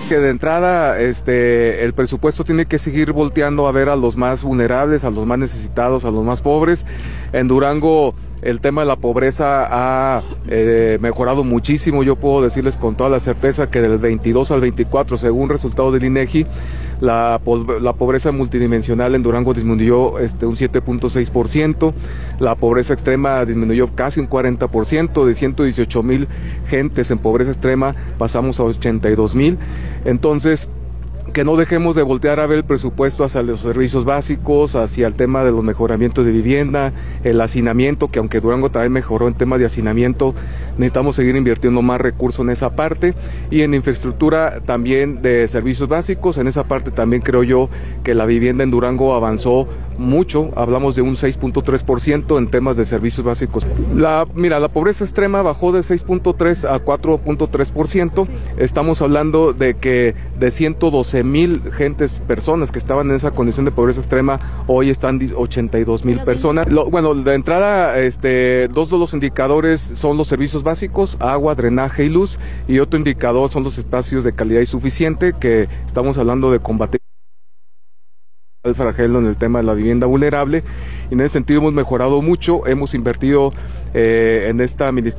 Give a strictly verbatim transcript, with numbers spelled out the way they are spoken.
que de entrada este, el presupuesto tiene que seguir volteando a ver a los más vulnerables, a los más necesitados, a los más pobres. En Durango el tema de la pobreza ha eh, mejorado muchísimo. Yo puedo decirles con toda la certeza que del veintidós al veinticuatro, según resultados del INEGI, la, la pobreza multidimensional en Durango disminuyó este, un siete punto seis por ciento, la pobreza extrema disminuyó casi un cuarenta por ciento, de ciento dieciocho mil gentes en pobreza extrema pasamos a ochenta y dos mil. Entonces, que no dejemos de voltear a ver el presupuesto hacia los servicios básicos, hacia el tema de los mejoramientos de vivienda, el hacinamiento, que aunque Durango también mejoró en tema de hacinamiento, necesitamos seguir invirtiendo más recursos en esa parte, y en infraestructura también de servicios básicos. En esa parte también creo yo que la vivienda en Durango avanzó mucho, hablamos de un seis punto tres por ciento en temas de servicios básicos. La, mira, la pobreza extrema bajó de seis punto tres a cuatro punto tres por ciento, estamos hablando de que de ciento doce mil gentes, personas que estaban en esa condición de pobreza extrema, hoy están ochenta y dos mil personas. Lo, bueno, de entrada, este, dos de los indicadores son los servicios básicos, agua, drenaje y luz, y otro indicador son los espacios de calidad y suficiente, que estamos hablando de combatir el flagelo en el tema de la vivienda vulnerable, y en ese sentido hemos mejorado mucho, hemos invertido eh, en esta administración